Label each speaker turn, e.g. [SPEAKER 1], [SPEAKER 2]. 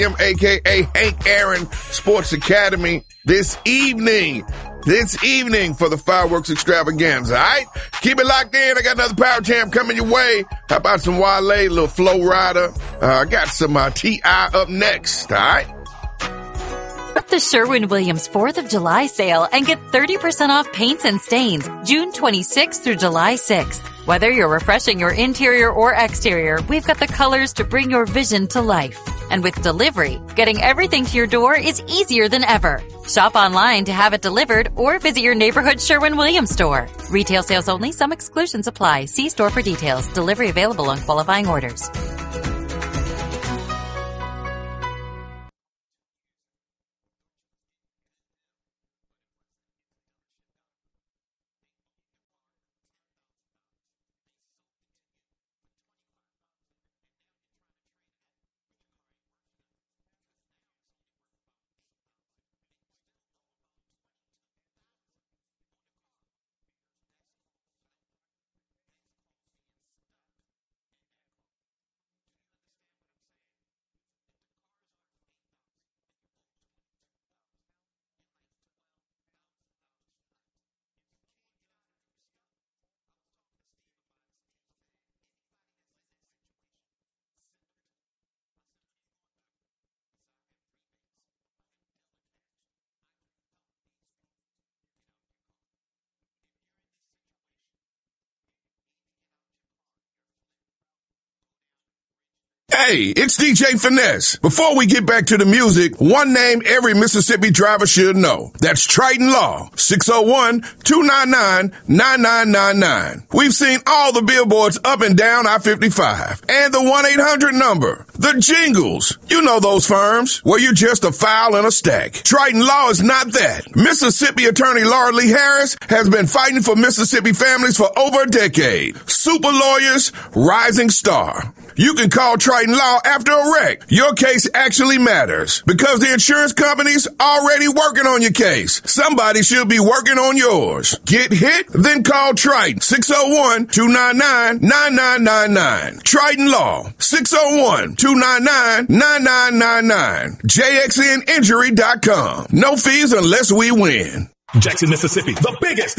[SPEAKER 1] a.k.a. Hank Aaron Sports Academy this evening for the fireworks extravaganza, all right? Keep it locked in. I got another Power Jam coming your way. How about some Wale, a little Flow Rider? I got some T.I. up next, all right?
[SPEAKER 2] The Sherwin-Williams 4th of July sale and get 30% off paints and stains June 26th through July 6th. Whether you're refreshing your interior or exterior, we've got the colors to bring your vision to life. And with delivery, getting everything to your door is easier than ever. Shop online to have it delivered or visit your neighborhood Sherwin-Williams store. Retail sales only. Some exclusions apply. See store for details. Delivery available on qualifying orders.
[SPEAKER 1] Hey, it's DJ Finesse. Before we get back to the music, one name every Mississippi driver should know. That's Triton Law, 601-299-9999. We've seen all the billboards up and down I-55. And the 1-800 number. The jingles. You know those firms where you're just a file in a stack. Triton Law is not that. Mississippi attorney Laura Lee Harris has been fighting for Mississippi families for over a decade. Super lawyers, rising star. You can call Triton Law after a wreck. Your case actually matters because the insurance company's already working on your case. Somebody should be working on yours. Get hit? Then call Triton. 601-299-9999. Triton Law. 601-299-9999. JXNinjury.com. No fees unless we win.
[SPEAKER 3] Jackson, Mississippi, the biggest